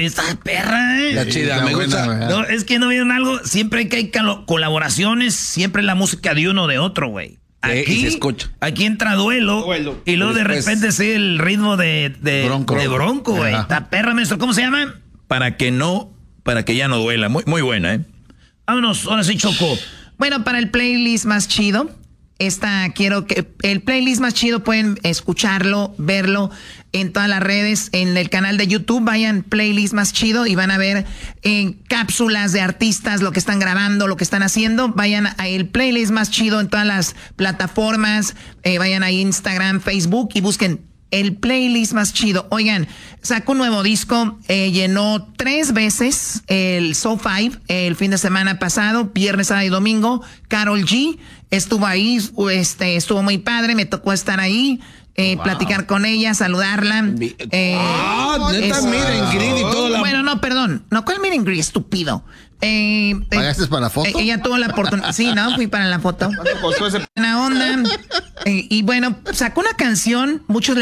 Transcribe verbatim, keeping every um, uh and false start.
güey. Está perra, ¿eh? La chida, me gusta. No, es que no vieron algo. Siempre que hay calo- colaboraciones, siempre la música de uno o de otro, güey. Aquí, se escucha. aquí entra duelo, duelo. Y luego de Después, repente sí el ritmo de, de Bronco. de Bronco, güey. Ajá. Está perra, maestro. ¿Cómo se llama? Para que no, para que ya no duela. Muy, muy buena, ¿eh? Vámonos, ahora sí, Choco. Bueno, para el playlist más chido, esta quiero que el playlist más chido pueden escucharlo, verlo en todas las redes, en el canal de YouTube, vayan playlist más chido y van a ver en cápsulas de artistas lo que están grabando, lo que están haciendo. Vayan a el playlist más chido en todas las plataformas, eh, vayan a Instagram, Facebook y busquen el playlist más chido. Oigan, sacó un nuevo disco, eh, llenó tres veces el So Five el fin de semana pasado, viernes, sábado y domingo. Karol G estuvo ahí, este, estuvo muy padre, me tocó estar ahí, eh, wow. platicar con ella, saludarla. Eh, ah, neta, es, miren, Grid y todo la... Bueno, no, perdón, no, ¿cuál miren Grid, estúpido? Eh, ¿Pagaste para la foto? Eh, ella tuvo la oportunidad, sí, ¿no? Fui para la foto. Buena onda. Eh, y bueno, sacó una canción, muchos le